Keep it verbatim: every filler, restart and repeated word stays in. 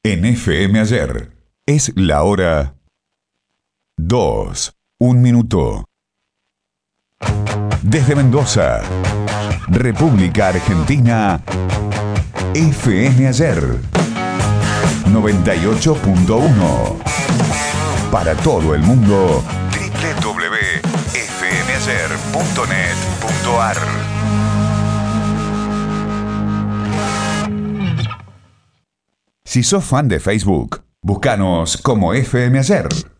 en F M Ayer. Es la hora dos, un minuto. Desde Mendoza, República Argentina, F M Ayer noventa y ocho punto uno. Para todo el mundo, doble u doble u doble u punto f m ayer punto net punto a r. Si sos fan de Facebook, búscanos como F M Ayer.